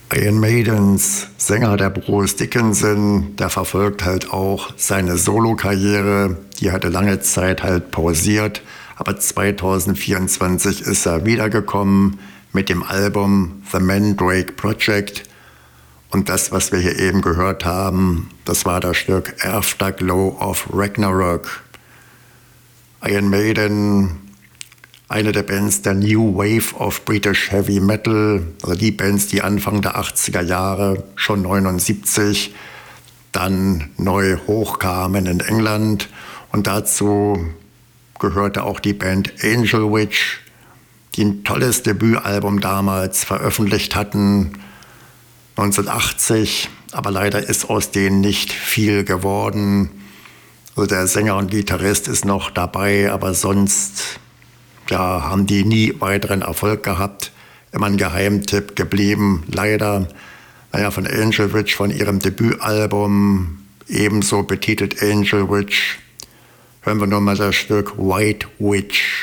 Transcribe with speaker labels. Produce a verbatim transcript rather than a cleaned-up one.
Speaker 1: Iron Maidens Sänger, der Bruce Dickinson, der verfolgt halt auch seine Solo-Karriere. Die hatte lange Zeit halt pausiert, aber zwanzig vierundzwanzig ist er wiedergekommen mit dem Album The Mandrake Project. Und das, was wir hier eben gehört haben, das war das Stück Afterglow of Ragnarok. Iron Maiden, eine der Bands der New Wave of British Heavy Metal, also die Bands, die Anfang der achtziger Jahre, schon neunundsiebzig, dann neu hochkamen in England. Und dazu gehörte auch die Band Angel Witch, die ein tolles Debütalbum damals veröffentlicht hatten, neunzehnhundertachtzig, aber leider ist aus denen nicht viel geworden. Also der Sänger und Gitarrist ist noch dabei, aber sonst ja, haben die nie weiteren Erfolg gehabt. Immer ein Geheimtipp geblieben, leider. Naja, von Angel Witch, von ihrem Debütalbum, ebenso betitelt Angel Witch, hören wir nochmal das Stück White Witch.